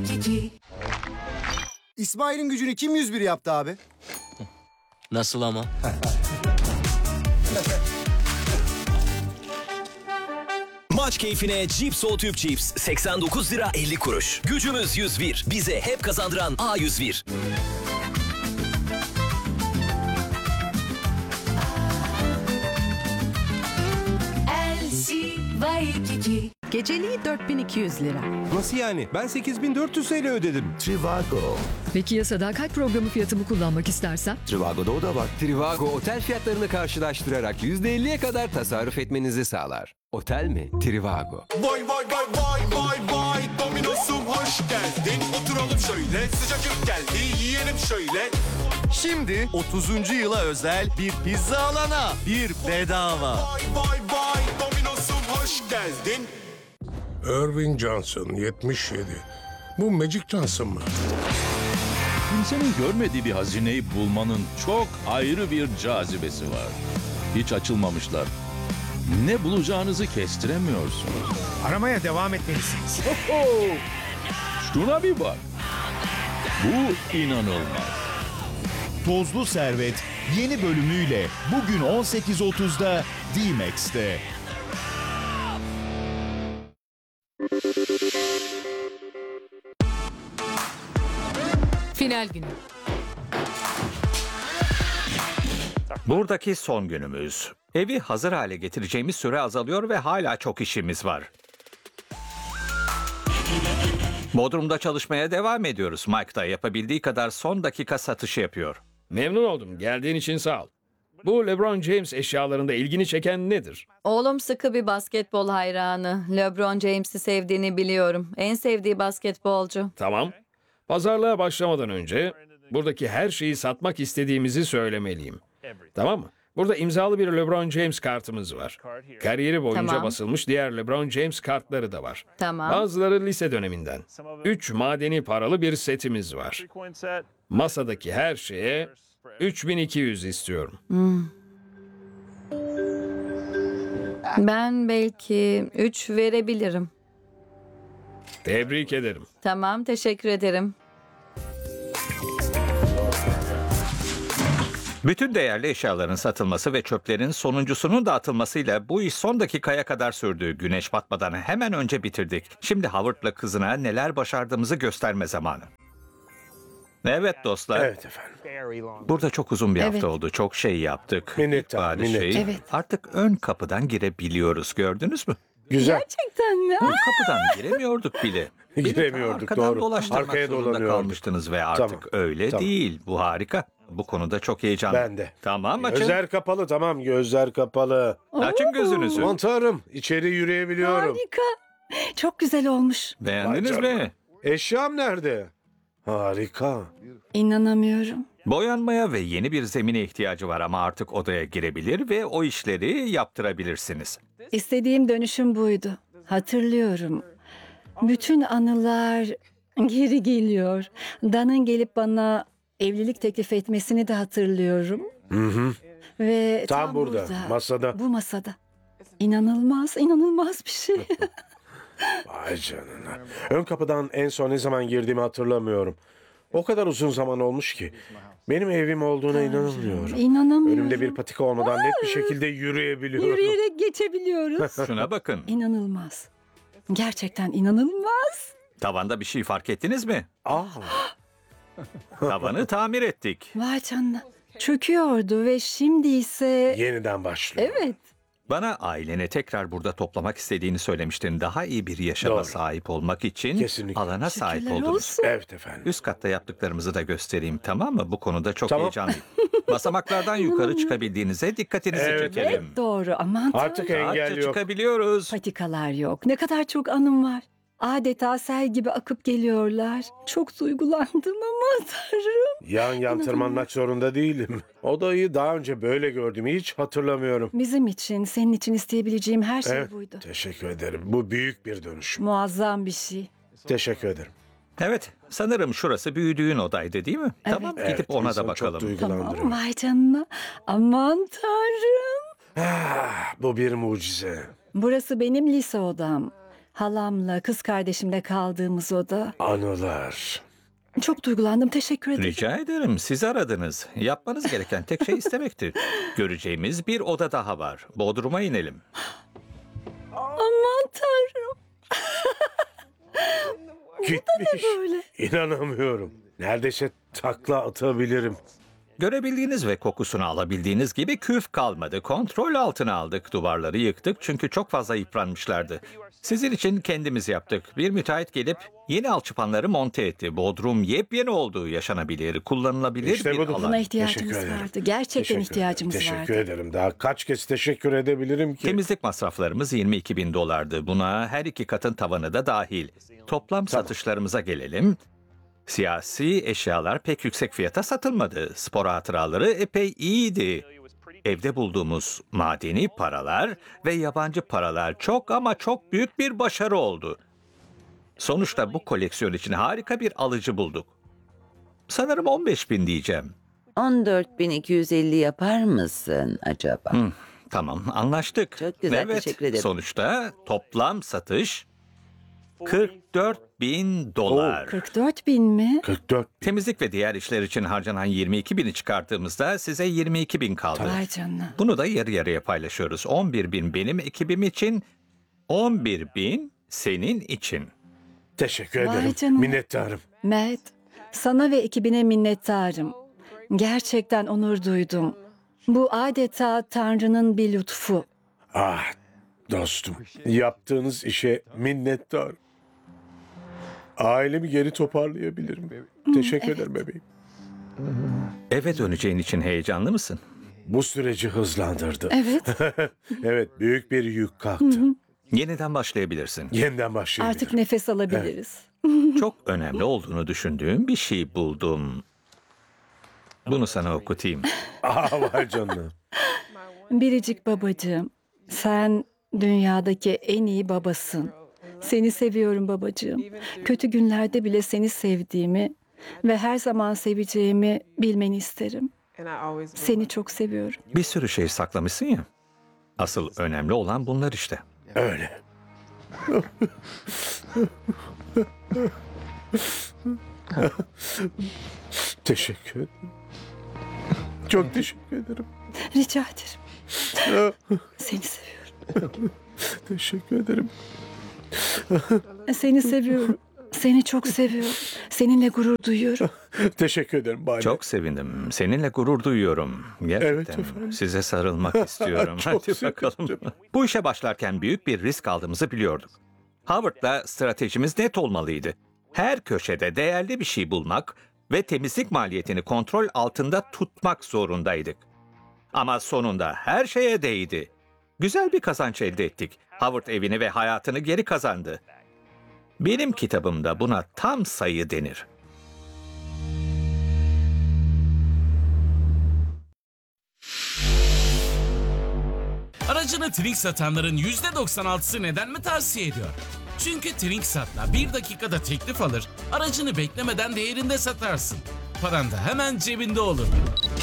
İsmail'in gücünü kim 101 yaptı abi? Nasıl ama? Maç keyfine Cips o tüp cips 89 lira 50 kuruş. Gücümüz 101. Bize hep kazandıran A101. Geceliği 4200 lira. Nasıl yani? Ben 8400 TL ödedim. Trivago. Peki ya sadakat programı fiyatımı kullanmak istersem? Trivago'da o da var. Trivago otel fiyatlarını karşılaştırarak %50'ye kadar tasarruf etmenizi sağlar. Otel mi? Trivago. Vay vay vay vay vay vay Domino'sum hoş geldin. Oturalım şöyle sıcacık geldi yiyelim şöyle. Şimdi 30. yıla özel bir pizza alana bir bedava. Vay vay vay Domino'sum hoş geldin. Irving Johnson 77. Bu Magic Johnson mı? Kimsenin görmediği bir hazineyi bulmanın çok ayrı bir cazibesi var. Hiç açılmamışlar. Ne bulacağınızı kestiremiyorsunuz. Aramaya devam etmelisiniz. Şuna bir bak. Bu inanılmaz. Tozlu Servet yeni bölümüyle bugün 18.30'da D-Max'te. Final günü. Buradaki son günümüz. Evi hazır hale getireceğimiz süre azalıyor ve hala çok işimiz var. Bodrum'da çalışmaya devam ediyoruz. Mike da yapabildiği kadar son dakika satışı yapıyor. Memnun oldum. Geldiğin için sağ ol. Bu LeBron James eşyalarında ilgini çeken nedir? Oğlum sıkı bir basketbol hayranı. LeBron James'i sevdiğini biliyorum. En sevdiği basketbolcu. Tamam. Pazarlığa başlamadan önce buradaki her şeyi satmak istediğimizi söylemeliyim. Tamam mı? Burada imzalı bir LeBron James kartımız var. Kariyeri boyunca Tamam. basılmış diğer LeBron James kartları da var. Tamam. Bazıları lise döneminden. 3 madeni paralı bir setimiz var. Masadaki her şeye 3200 istiyorum. Ben belki 3 verebilirim. Tebrik ederim. Tamam, teşekkür ederim. Bütün değerli eşyaların satılması ve çöplerin sonuncusunun dağıtılmasıyla bu iş son dakikaya kadar sürdü. Güneş batmadan hemen önce bitirdik. Şimdi Howard'la kızına neler başardığımızı gösterme zamanı. Evet dostlar. Evet efendim. Burada çok uzun bir hafta Evet. oldu. Çok şey yaptık. Minnettar, İlk bari minnettar. Evet. Artık ön kapıdan girebiliyoruz. Gördünüz mü? Güzel. Gerçekten mi? Ön kapıdan giremiyorduk bile. Bir de Giremiyorduk, arkadan doğru. dolaştırmak Arkaya zorunda dolanıyorduk. kalmıştınız ve artık Tamam, öyle tamam. değil. Bu harika. Bu konuda çok heyecanlı. Ben de. Tamam açın. Gözler kapalı, tamam, gözler kapalı. Açın gözünüzü. Aman tanrım, içeri yürüyebiliyorum. Harika. Çok güzel olmuş. Beğendiniz Vay canına. mi? Eşyam nerede? Harika. İnanamıyorum. Boyanmaya ve yeni bir zemine ihtiyacı var ama artık odaya girebilir ve o işleri yaptırabilirsiniz. İstediğim dönüşüm buydu. Hatırlıyorum. Bütün anılar geri geliyor. Dan'ın gelip bana evlilik teklif etmesini de hatırlıyorum. Ve Tam burada, masada. Bu masada. İnanılmaz, inanılmaz bir şey. Vay canına. Ön kapıdan en son ne zaman girdiğimi hatırlamıyorum. O kadar uzun zaman olmuş ki. Benim evim olduğuna inanamıyorum. İnanamıyorum. Önümde bir patika olmadan net bir şekilde yürüyebiliyorum. Yürüyerek geçebiliyoruz. Şuna bakın. İnanılmaz. Gerçekten inanılmaz. Tavanda bir şey fark ettiniz mi? Aa, Tavanı tamir ettik. Vay canına. Çöküyordu ve şimdi ise... yeniden başlıyor. Evet. Bana ailene tekrar burada toplamak istediğini söylemiştin. Daha iyi bir yaşama Doğru. sahip olmak için Kesinlikle. alana sahip Şükürler oldunuz. olsun. Evet efendim. Üst katta yaptıklarımızı da göstereyim, tamam mı? Bu konuda çok Tamam. heyecanlıyım. Basamaklardan yukarı çıkabildiğinize dikkatinizi Evet. çekelim. Doğru, aman Artık tanrım. engel Rahatça yok. çıkabiliyoruz. Patikalar yok. Ne kadar çok anım var. Adeta sel gibi akıp geliyorlar. Çok duygulandım ama tanrım. Yan yan tırmanmak zorunda değilim. Odayı daha önce böyle gördüğümü hiç hatırlamıyorum. Bizim için, senin için isteyebileceğim her şey Evet, buydu. teşekkür ederim. Bu büyük bir dönüşüm. Muazzam bir şey. Teşekkür ederim. Evet, sanırım şurası büyüdüğün odaydı değil mi? Evet. Tamam, Evet, gidip ona insan da çok bakalım. duygulandırıyor. Tamam, vay canına. Aman tanrım. Bu bir mucize. Burası benim lise odam. Halamla, kız kardeşimle kaldığımız oda. Anılar. Çok duygulandım. Teşekkür ederim. Rica ederim. Siz aradınız. Yapmanız gereken tek şey istemekti. Göreceğimiz bir oda daha var. Bodrum'a inelim. Aman Tanrım. Gitmiş. Böyle. İnanamıyorum. Neredeyse takla atabilirim. Görebildiğiniz ve kokusunu alabildiğiniz gibi küf kalmadı. Kontrol altına aldık. Duvarları yıktık çünkü çok fazla yıpranmışlardı. Sizin için kendimiz yaptık. Bir müteahhit gelip yeni alçıpanları monte etti. Bodrum yepyeni oldu. Yaşanabilir, kullanılabilir İşte bir budur. alan. Buna Teşekkür ihtiyacımız ederim. vardı. Gerçekten ihtiyacımız Teşekkür vardı. ederim. Daha kaç kez teşekkür edebilirim ki? Temizlik masraflarımız 22.000 dolardı. Buna her iki katın tavanı da dahil. Toplam satışlarımıza gelelim. Siyasi eşyalar pek yüksek fiyata satılmadı. Spor hatıraları epey iyiydi. Evde bulduğumuz madeni paralar ve yabancı paralar çok ama çok büyük bir başarı oldu. Sonuçta bu koleksiyon için harika bir alıcı bulduk. Sanırım 15.000 diyeceğim. 14.250 yapar mısın acaba? Tamam, anlaştık. Çok güzel, Evet, teşekkür ederim. sonuçta toplam satış 44.000 dolar. 44.000 mi? 44. Temizlik ve diğer işler için harcanan 22.000'i çıkarttığımızda size 22.000 kaldı. Vay canına. Bunu da yarı yarıya paylaşıyoruz. 11.000 benim ekibim için, 11.000 senin için. Teşekkür Vay ederim. canına. Minnettarım. Matt, sana ve ekibine minnettarım. Gerçekten onur duydum. Bu adeta Tanrı'nın bir lütfu. Ah dostum. Yaptığınız işe minnettarım. Ailemi geri toparlayabilirim. Teşekkür ederim bebeğim. Eve döneceğin için heyecanlı mısın? Bu süreci hızlandırdı. Evet. Evet, büyük bir yük kalktı. Yeniden başlayabilirsin. Yeniden başlayabilirim. Artık nefes alabiliriz. Çok önemli olduğunu düşündüğüm bir şey buldum. Bunu sana okutayım. Vay canına. Biricik babacığım, sen dünyadaki en iyi babasın. Seni seviyorum babacığım. Kötü günlerde bile seni sevdiğimi ve her zaman seveceğimi bilmeni isterim. Seni çok seviyorum. Bir sürü şey saklamışsın ya. Asıl önemli olan bunlar işte. Öyle. Teşekkür ederim. Çok teşekkür ederim. Rica ederim. Seni seviyorum. Teşekkür ederim. Seni seviyorum. Seni çok seviyorum. Seninle gurur duyuyorum. Teşekkür ederim Bay. Çok sevindim. Seninle gurur duyuyorum. Gerçekten. Evet efendim. Size sarılmak istiyorum. Çok Hadi bakalım. sevindim. Bu işe başlarken büyük bir risk aldığımızı biliyorduk. Howard'la stratejimiz net olmalıydı. Her köşede değerli bir şey bulmak ve temizlik maliyetini kontrol altında tutmak zorundaydık. Ama sonunda her şeye değdi. Güzel bir kazanç elde ettik. Howard evini ve hayatını geri kazandı. Benim kitabımda buna tam sayı denir. Aracını Trink satanların %96'sı neden mi tavsiye ediyor? Çünkü Trinksat'la 1 dakikada teklif alır, aracını beklemeden değerinde satarsın. Paran da hemen cebinde olur.